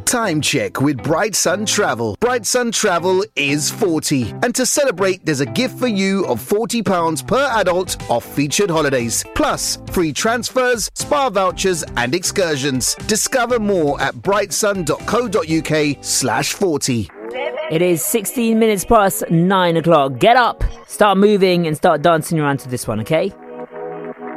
Time check with Bright Sun Travel. Bright Sun Travel is 40. And to celebrate, there's a gift for you of £40 per adult off featured holidays. Plus, free transfers, spa vouchers and excursions. Discover more at brightsun.co.uk/40. It is 16 minutes past 9 o'clock. Get up, start moving and start dancing around to this one, okay?